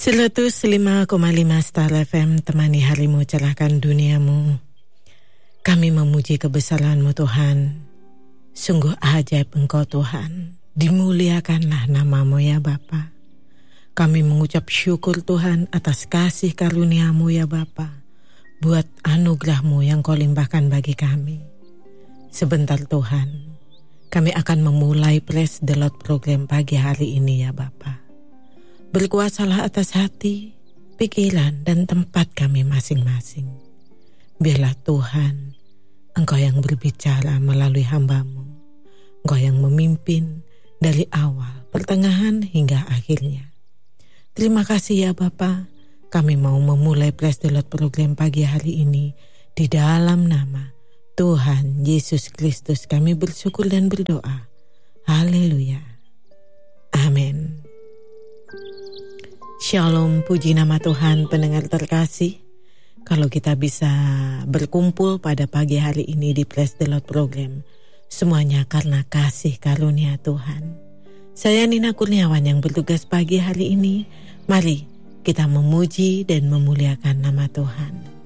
105,5 Star FM, temani harimu, cerahkan duniamu. Kami memuji kebesaran-Mu Tuhan. Sungguh ajaib Engkau Tuhan. Dimuliakanlah nama-Mu ya Bapa. Kami mengucap syukur Tuhan atas kasih karunia-Mu ya Bapa. Buat anugerah-Mu yang Kau limpahkan bagi kami. Sebentar Tuhan, kami akan memulai Praise the Lord program pagi hari ini ya Bapa. Berkuasalah atas hati, pikiran, dan tempat kami masing-masing. Biarlah Tuhan, Engkau yang berbicara melalui hamba-Mu. Engkau yang memimpin dari awal, pertengahan, hingga akhirnya. Terima kasih ya Bapa, kami mau memulai Praise the Lord program pagi hari ini di dalam nama Tuhan Yesus Kristus. Kami bersyukur dan berdoa. Haleluya. Amin. Shalom, puji nama Tuhan pendengar terkasih. Kalau kita bisa berkumpul pada pagi hari ini di Praise the Lord program, semuanya karena kasih karunia Tuhan. Saya Nina Kurniawan yang bertugas pagi hari ini. Mari kita memuji dan memuliakan nama Tuhan.